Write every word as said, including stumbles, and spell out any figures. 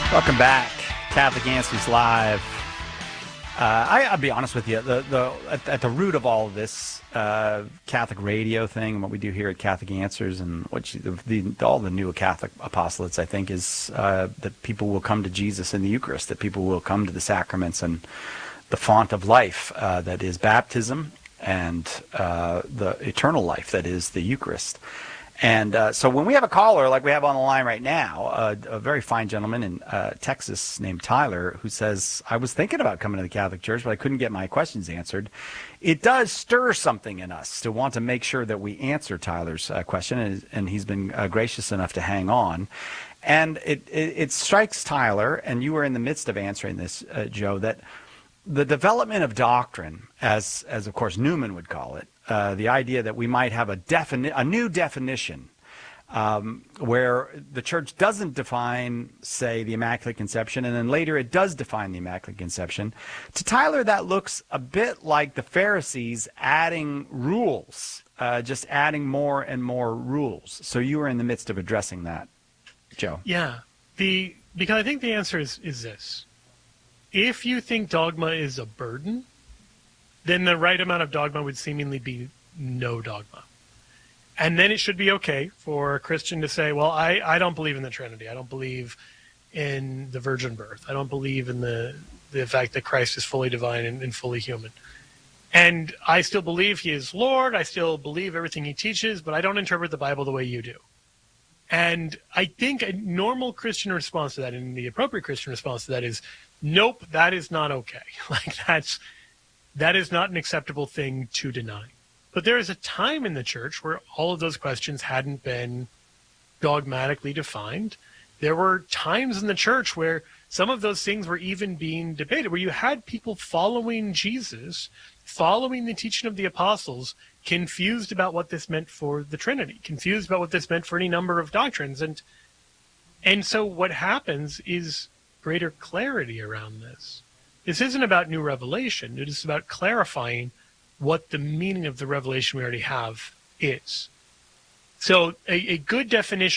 Welcome back, Catholic Answers Live. Uh, I, I'll be honest with you. The the at, at the root of all of this uh, Catholic radio thing, and what we do here at Catholic Answers, and what you, the, the all the new Catholic apostolates, I think, is uh, that people will come to Jesus in the Eucharist. That people will come to the sacraments and the font of life uh, that is baptism, and uh, the eternal life that is the Eucharist. And uh, so when we have a caller like we have on the line right now, uh, a very fine gentleman in uh, Texas named Tyler, who says, I was thinking about coming to the Catholic Church, but I couldn't get my questions answered. It does stir something in us to want to make sure that we answer Tyler's uh, question, and, and he's been uh, gracious enough to hang on. And it, it, it strikes Tyler, and you were in the midst of answering this, uh, Joe, that the development of doctrine, as, as of course Newman would call it, Uh, the idea that we might have a defini- a new definition um, where the church doesn't define, say, the Immaculate Conception, and then later it does define the Immaculate Conception. To Tyler, that looks a bit like the Pharisees adding rules, uh, just adding more and more rules. So you were in the midst of addressing that, Joe. Yeah, the because I think the answer is, is this. If you think dogma is a burden, then the right amount of dogma would seemingly be no dogma. And then it should be okay for a Christian to say, well, I, I don't believe in the Trinity. I don't believe in the virgin birth. I don't believe in the, the fact that Christ is fully divine and, and fully human. And I still believe he is Lord. I still believe everything he teaches, but I don't interpret the Bible the way you do. And I think a normal Christian response to that, and the appropriate Christian response to that is, nope, that is not okay. Like that's... That is not an acceptable thing to deny. But there is a time in the church where all of those questions hadn't been dogmatically defined. There were times in the church where some of those things were even being debated, where you had people following Jesus, following the teaching of the apostles, confused about what this meant for the Trinity, confused about what this meant for any number of doctrines. And, and so what happens is greater clarity around this. This isn't about new revelation. It is about clarifying what the meaning of the revelation we already have is. So a, a good definition